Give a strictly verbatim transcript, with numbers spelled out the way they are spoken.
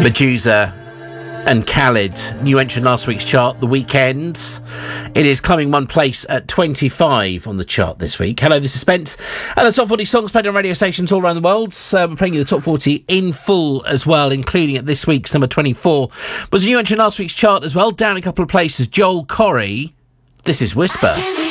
Medusa and Khalid, new entrant last week's chart, The Weeknd. It is climbing one place at twenty-five on the chart this week. Hello, this is Spence. And the top forty songs played on radio stations all around the world. So we're playing you the top forty in full as well, including at this week's number twenty-four. Was a new entrant last week's chart as well, down a couple of places. Joel Corry, This Is Whisper.